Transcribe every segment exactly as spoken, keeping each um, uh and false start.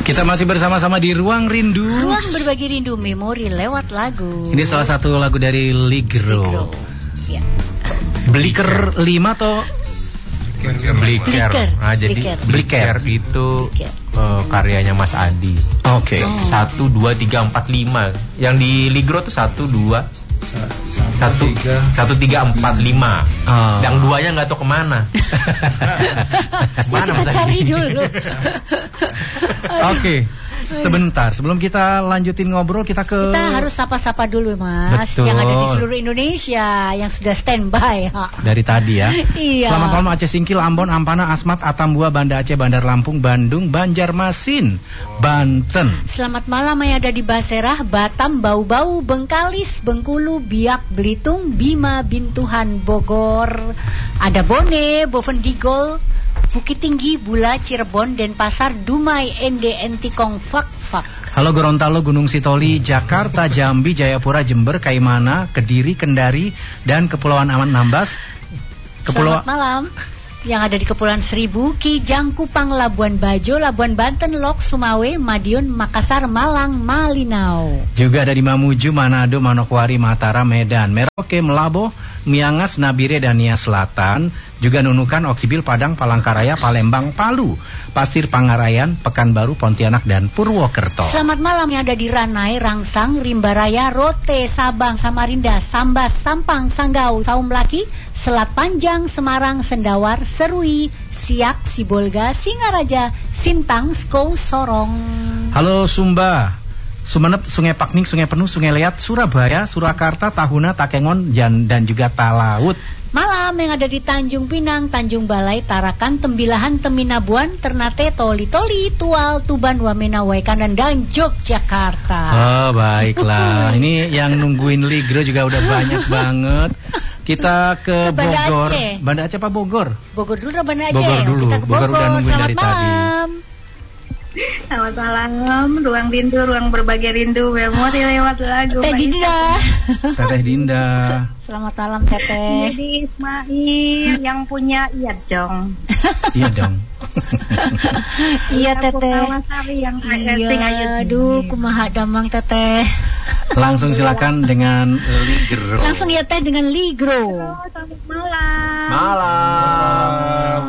Kita masih bersama-sama di Ruang Rindu. Ruang berbagi rindu memori lewat lagu. Ini salah satu lagu dari Ligro. Ligro. Ya. Bliker lima atau Bliker. Bliker. Nah, jadi Bliker. Bliker itu Bliker. Uh, karyanya Mas Adi. Oke. Okay. Oh. Satu, dua, tiga, empat, lima. Yang di Ligro tuh satu, dua, satu, satu, tiga, empat, lima. Oh. Yang duanya nggak tahu kemana. Mana kita cari dulu. Oke. Okay. Sebentar, sebelum kita lanjutin ngobrol, kita ke... Kita harus sapa-sapa dulu, Mas. Betul. Yang ada di seluruh Indonesia, yang sudah standby. Dari tadi ya. Iya. Selamat malam Aceh Singkil, Ambon, Ampana, Asmat, Atambua, Banda Aceh, Bandar Lampung, Bandung, Banjarmasin, Banten. Selamat malam yang ada di Baserah, Batam, Bau-Bau, Bengkalis, Bengkulu, Biak, Belitung, Bima, Bintuhan, Bogor. Ada Bone, Bovendigol, Bukit Tinggi, Bula, Cirebon, Denpasar, Dumai, N D N Tikong, Fak Fak. Halo Gorontalo, Gunung Sitoli, Jakarta, Jambi, Jayapura, Jember, Kaimana, Kediri, Kendari, dan Kepulauan Aman Nambas. Kepulauan... Selamat malam. Yang ada di Kepulauan Seribu, Kijang, Kupang, Labuan Bajo, Labuan Banten, Lok, Sumawe, Madiun, Makassar, Malang, Malinau. Juga ada di Mamuju, Manado, Manokwari, Mataram, Medan, Merauke, Melabo, Miangas, Nabire, dan Nia Selatan. Juga Nunukan, Oksibil, Padang, Palangkaraya, Palembang, Palu, Pasir Pangarayan, Pekanbaru, Pontianak, dan Purwokerto. Selamat malam yang ada di Ranai, Rangsang, Rimbaraya, Rote, Sabang, Samarinda, Sambas, Sampang, Sanggau, Saumlaki, Selat Panjang, Semarang, Sendawar, Serui, Siak, Sibolga, Singaraja, Sintang, Skou, Sorong. Halo Sumba, Sumenep, Sungai Pakning, Sungai Penuh, Sungai Liat, Surabaya, Surakarta, Tahuna, Takengon, dan juga Talaut. Malam yang ada di Tanjung Pinang, Tanjung Balai, Tarakan, Tembilahan, Teminabuan, Ternate, Toli Toli, Tual, Tuban, Wamena, Waikanan, dan Yogyakarta. Oh baiklah, ini yang nungguin Ligro juga udah banyak banget. Kita ke, ke Banda Bogor. Aceh. Banda Aceh apa Bogor? Bogor dulu atau Banda Aceh? Bogor dulu. Kita ke Bogor. Bogor udah nungguin Selamat dari malam. tadi. Selamat malam, Ruang Rindu, Ruang Berbagi Rindu, memori lewat lagu. Teh Dinda. Teteh Dinda. Selamat malam Teteh. Jadi Ismail yang punya iya dong. Iya dong. Iya Teteh. Yang iya, aduh kumaha damang Teteh. Langsung silakan dengan Ligro. Langsung ya Teh dengan Ligro. Halo, selamat malam. Malam.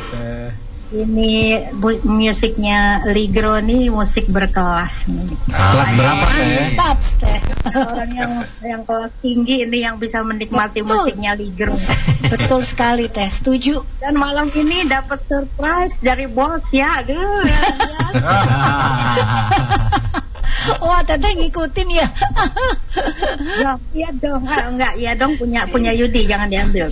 Ini bu, musiknya Ligro nih musik berkelas nih. Kelas berapa Teh? Mantap Teh. Orang yang yang kelas tinggi ini yang bisa menikmati Betul. musiknya Ligro. Betul sekali Teh, setuju. Dan malam ini dapat surprise dari bos ya, aduh. Wah Teteh ngikutin ya. Ya, iya dong, ah, enggak, iya dong punya punya Yudi, jangan diambil.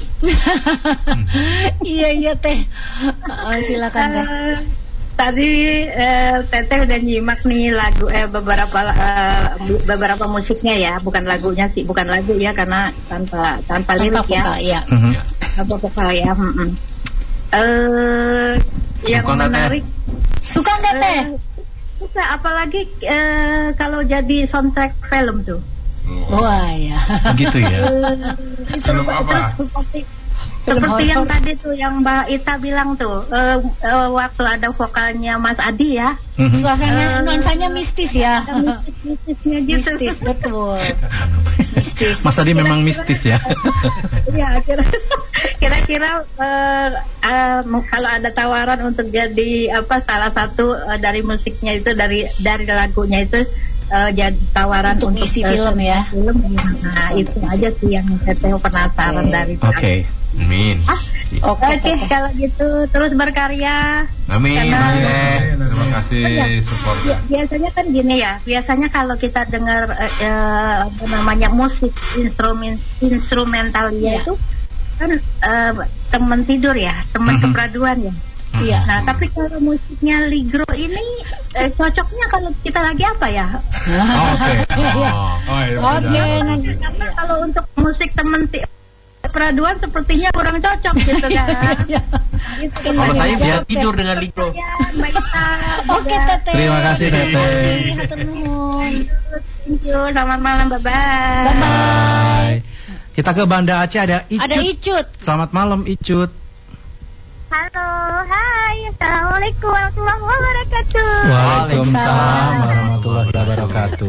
Iya iya Teh. Oh, silakan Teh. Uh, tadi uh, Teteh udah nyimak nih lagu eh beberapa uh, beberapa musiknya ya, bukan lagunya sih, bukan lagu ya karena tanpa tanpa lirik ya. ya. Tanpa vokal ya. Mm-mm. Uh, yang Suka menarik. Suka enggak Teh? Uh, Suka, apalagi uh, kalau jadi soundtrack film tuh. Wah ya. Begitu ya. Uh, itu, Film apa? Terus seperti, Film seperti yang horror. tadi tuh yang Mbak Ita bilang tuh, uh, uh, waktu ada vokalnya Mas Adi ya. Suasana Uh, nuansanya mistis ya. Ada mistis-mistisnya gitu. Mistis betul. Mistis. Mas Adi memang mistis ya. Iya, kira- kira-kira uh, uh, kalau ada tawaran untuk jadi apa salah satu uh, dari musiknya itu dari dari lagunya itu uh, jadi tawaran Untuk untuk, ngisi uh, film ya. Film, nah itu aja sih yang saya penasaran Oke. dari. Oke. Amin. Ah, Oke Oke, Teteh. kalau gitu terus berkarya. Amin. Karena- Amin. Terima kasih Oh, iya. supportnya. Ya, biasanya kan gini ya, biasanya kalau kita dengar eh, eh, apa namanya musik instrumen instrumental ya Iya. itu kan eh, teman tidur ya, teman Mhm. kepraduan ya. Iya. Nah, tapi kalau musiknya Ligro ini eh, cocoknya kalau kita lagi apa ya? Oh, Oke. Oh, oh, iya, Oke, beda. nanti. Karena kalau untuk musik teman ti- kepraduan sepertinya kurang cocok gitu kan. Gitu, Kalau saya Iya, bisa oke. tidur dengan Ligro. Ya, Mbak Ita, Oke juga. Teteh. Terima kasih, Teteh. Hatur nuhun. Thank you, selamat malam, bye bye. Bye bye. Kita ke Banda Aceh, ada Icut. Ada Icut. Selamat malam Icut. Halo, hai, assalamualaikum warahmatullahi wabarakatuh. Waalaikumsalam Waalaikumsalam warahmatullahi wabarakatuh.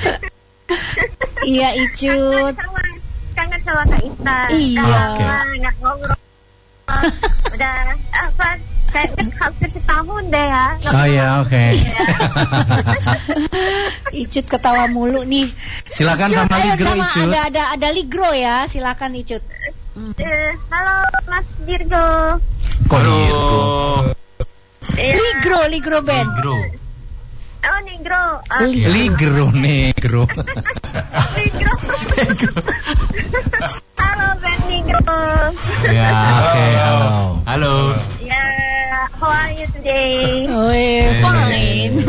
Iya, Icut. Kangen sama Kak Ita. Iya. Nggak ngobrol. Udah apa? Kayak hampir setahun deh ya. Oh ya, oke. Okay. Icut ketawa mulu nih. Silakan Icut, sama Ligro, sama Icut. Ada ada ada Ligro ya, silakan Icut. Mm. Uh, halo Mas Dirgo. Kok Dirgo? Ligro, Ligro Band. Ligro. Oh, Negro. Uh, Ligro, Negro. Negro. Halo, Ben Negro. Ya, oke, okay, halo. Halo. Ya, yeah, how are you today? Oh, yeah, fine.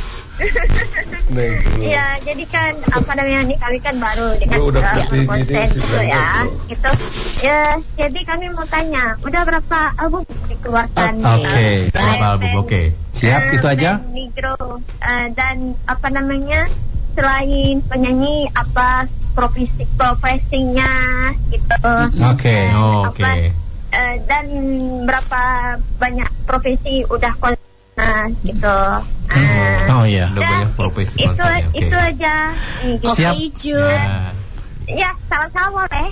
Ya, jadi kan apa namanya nih, kami kan baru dengan uh, konten gitu ya, gitu. Ya, jadi kami mau tanya, udah berapa album dikeluarkan? Oke, okay. uh, berapa album? Oke. Okay. Siap, uh, itu aja. Negro uh, dan apa namanya, selain penyanyi apa profesi profesinya gitu. Oke, okay. uh, oke. Okay. Uh, dan berapa banyak profesi udah kon nah gitu. Hmm. Uh, oh iya. Udah banyak profesi itu konsernya. Itu okay. aja. Oke, okay, Icut. Ya. Ya, sama-sama boleh.